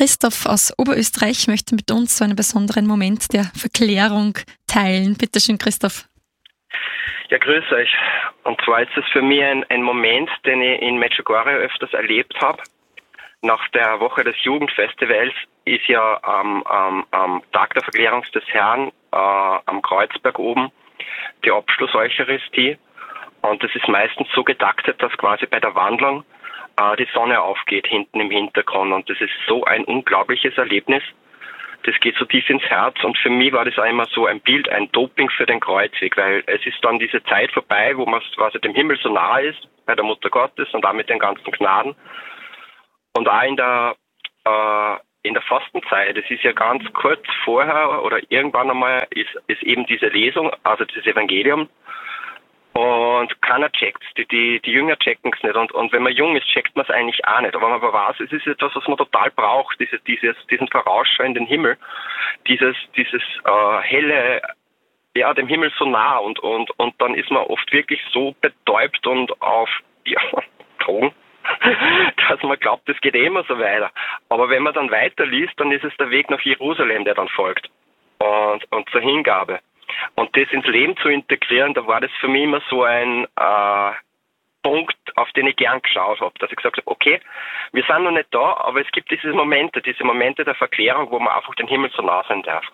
Christoph aus Oberösterreich möchte mit uns so einen besonderen Moment der Verklärung teilen. Bitte schön, Christoph. Ja, grüß euch. Und zwar ist es für mich ein Moment, den ich in Medjugorje öfters erlebt habe. Nach der Woche des Jugendfestivals ist ja am Tag der Verklärung des Herrn am Kreuzberg oben die Abschluss-Eucharistie. Und das ist meistens so getaktet, dass quasi bei der Wandlung die Sonne aufgeht hinten im Hintergrund. Und das ist so ein unglaubliches Erlebnis. Das geht so tief ins Herz. Und für mich war das auch immer so ein Bild, ein Doping für den Kreuzweg, weil es ist dann diese Zeit vorbei, wo man quasi dem Himmel so nahe ist, bei der Mutter Gottes und auch mit den ganzen Gnaden. Und auch in der Fastenzeit, es ist ja ganz kurz vorher oder irgendwann einmal ist eben diese Lesung, also das Evangelium. Und keiner checkt's. Die Jünger checken's nicht. Und wenn man jung ist, checkt man es eigentlich auch nicht. Aber man weiß, es ist etwas, was man total braucht, diesen Vorausschau in den Himmel. Dieses helle, ja, dem Himmel so nah. Und dann ist man oft wirklich so betäubt und auf, ja, Drogen, dass man glaubt, es geht immer so weiter. Aber wenn man dann weiterliest, dann ist es der Weg nach Jerusalem, der dann folgt. Und zur Hingabe. Und das ins Leben zu integrieren, da war das für mich immer so ein Punkt, auf den ich gern geschaut habe. Dass ich gesagt habe, okay, wir sind noch nicht da, aber es gibt diese Momente der Verklärung, wo man einfach den Himmel so nah sein darf.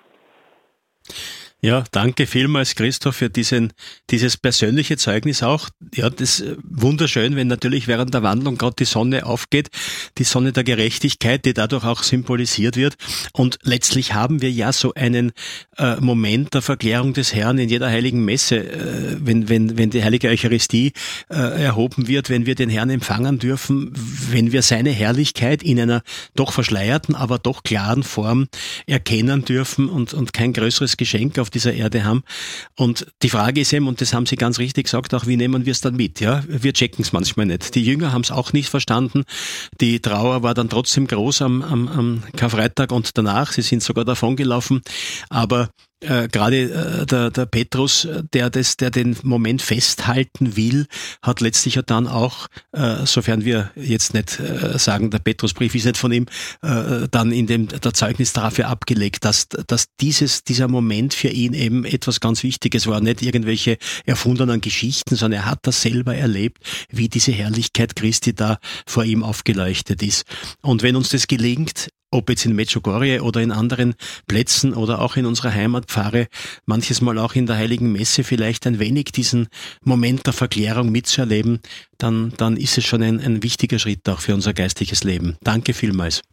Ja, danke vielmals, Christoph, für dieses persönliche Zeugnis auch. Ja, das ist wunderschön, wenn natürlich während der Wandlung gerade die Sonne aufgeht, die Sonne der Gerechtigkeit, die dadurch auch symbolisiert wird. Und letztlich haben wir ja so einen Moment der Verklärung des Herrn in jeder heiligen Messe, wenn die heilige Eucharistie erhoben wird, wenn wir den Herrn empfangen dürfen, wenn wir seine Herrlichkeit in einer doch verschleierten, aber doch klaren Form erkennen dürfen und kein größeres Geschenk auf dieser Erde haben. Und die Frage ist eben, und das haben Sie ganz richtig gesagt, auch wie nehmen wir es dann mit? Ja, wir checken es manchmal nicht. Die Jünger haben es auch nicht verstanden. Die Trauer war dann trotzdem groß am Karfreitag und danach. Sie sind sogar davongelaufen. Aber gerade der Petrus, der den Moment festhalten will, hat letztlich ja dann auch, sofern wir jetzt nicht sagen, der Petrusbrief ist nicht von ihm, dann in der Zeugnistrafel abgelegt, dass dieser Moment für ihn eben etwas ganz Wichtiges war, nicht irgendwelche erfundenen Geschichten, sondern er hat das selber erlebt, wie diese Herrlichkeit Christi da vor ihm aufgeleuchtet ist. Und wenn uns das gelingt, ob jetzt in Medjugorje oder in anderen Plätzen oder auch in unserer Heimatpfarre, manches Mal auch in der Heiligen Messe vielleicht ein wenig diesen Moment der Verklärung mitzuerleben, dann ist es schon ein wichtiger Schritt auch für unser geistiges Leben. Danke vielmals.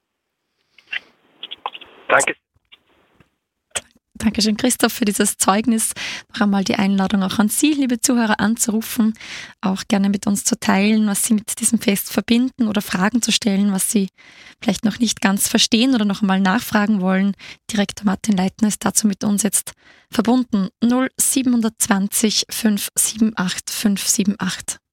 Danke. Dankeschön, Christoph, für dieses Zeugnis. Noch einmal die Einladung auch an Sie, liebe Zuhörer, anzurufen, auch gerne mit uns zu teilen, was Sie mit diesem Fest verbinden oder Fragen zu stellen, was Sie vielleicht noch nicht ganz verstehen oder noch einmal nachfragen wollen. Direktor Martin Leitner ist dazu mit uns jetzt verbunden. 0720 578 578.